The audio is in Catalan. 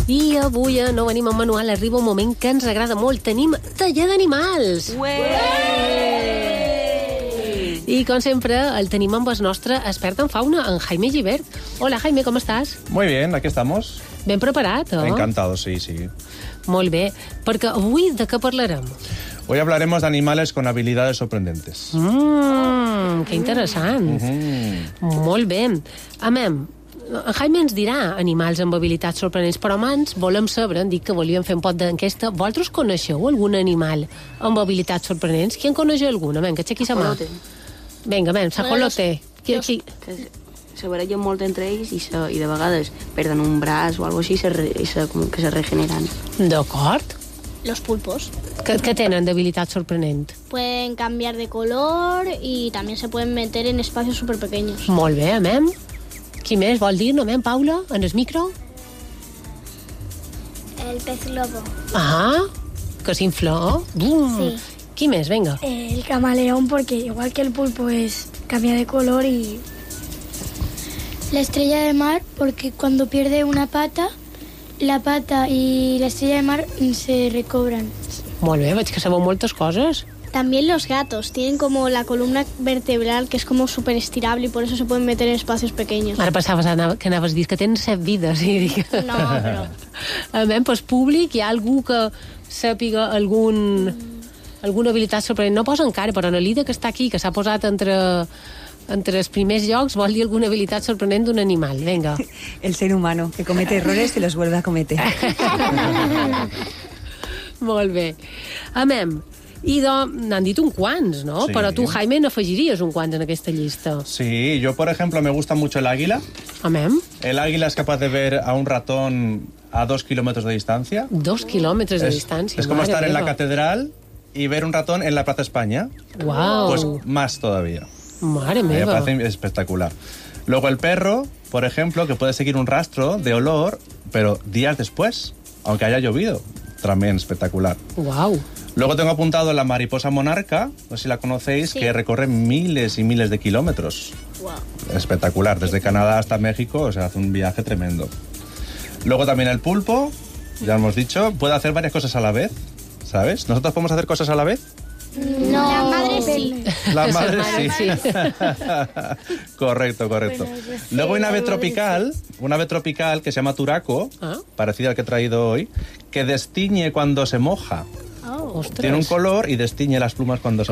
I avui a No Venim amb Manual arriba un moment que ens agrada molt. Tenim taller d'animals. I, com sempre, el tenim amb el nostre expert en fauna, en Jaime Gibert. Hola, Jaime, com estàs? Muy bien, aquí estamos. Ben preparat, eh? Encantado, sí. Molt bé, perquè avui de què parlarem? Hoy hablaremos de animales con habilidades sorprendentes. Que interessant. Molt bé. En Jaime ens dirà animals amb habilitats sorprenents, però abans volem saber, hem dit que volíem fer un pot d'enquesta, vosaltres coneixeu algun animal amb habilitats sorprenents? Qui en coneix algun? Que aixequi sa mà. Vinga, sajolote. Que se barallen molt entre ells i de vegades perden un braç o alguna cosa així com que se regeneren. D'acord. Los pulpos. ¿Qué tienen de habilidad sorprendente? Pueden cambiar de color y también se pueden meter en espacios súper pequeños. Molt bé, mem. Qui més vol dir-no, Paula, en el micro? El pez globo. Que s'infló. Sí. Qui més, venga? El camaleón, porque igual que el pulpo cambia de color y... La estrella de mar, porque cuando pierde una pata, la pata y la estrella de mar se recobran. Molt bé, veig que sabeu moltes coses. También los gatos tienen como la columna vertebral que es como súper estirable y por eso se pueden meter en espacios pequeños. Ara passaves que anaves a dir que tenen 7 vides. No, però... Pues públic, hi ha algú que sàpiga alguna habilitat sorprenent. No posa encara, però en l'Ida que està aquí, que s'ha posat entre els primers llocs, vol dir alguna habilitat sorprenent d'un animal. Vinga. El ser humano, que comete errores y los vuelve a cometer. Molt bé. I n'han dit un quants, ¿no? Sí. Però tu, Jaime, n'afegiries un quants en aquesta llista. Sí, yo, por ejemplo, me gusta mucho el águila. El águila es capaz de ver a un ratón a 2 kilómetros de distancia. 2 kilómetros de distancia. Es como madre estar en la meva. catedral y ver un ratón en la Plaza España. Guau. Pues más todavía. Madre Me meva. parece espectacular. Luego el perro, por ejemplo, que puede seguir un rastro de olor, pero días después, aunque haya llovido. También espectacular. Guau. Luego tengo apuntado la mariposa monarca, no sé si la conocéis, Sí. que recorre miles y miles de kilómetros. Wow. Espectacular, desde Canadá hasta México, o sea, hace un viaje tremendo. Luego también el pulpo, ya hemos dicho, puede hacer varias cosas a la vez, ¿sabes? ¿Nosotros podemos hacer cosas a la vez? No, la madre sí. Las madres Sí. Correcto. Luego hay una ave tropical que se llama turaco, parecida al que he traído hoy, que destiñe cuando se moja. Ostres. Tiene un color y destiñe las plumas cuando se